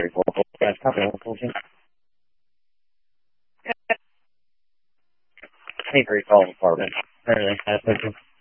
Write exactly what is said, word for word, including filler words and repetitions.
thirty-four. Guys, copy one fourteen. Hey, great call, apartment. Everything.